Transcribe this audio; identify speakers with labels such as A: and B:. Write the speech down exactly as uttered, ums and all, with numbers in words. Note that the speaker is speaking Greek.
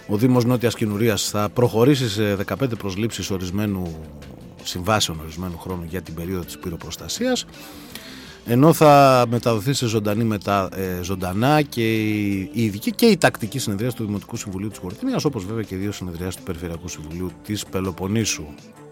A: Ο Δήμος Νότιας Κινουρίας θα προχωρήσει σε δεκαπέντε προσλήψεις ορισμένου συμβάσεων ορισμένου χρόνου για την περίοδο της πυροπροστασίας, ενώ θα μεταδοθεί σε ζωντανή μετά, ε, ζωντανά και η ειδική και η τακτική συνεδρία του Δημοτικού Συμβουλίου της Χορτίνιας, όπως βέβαια και οι δύο συνεδριάσεις του Περιφερειακού Συμβουλίου της Πελοποννήσου.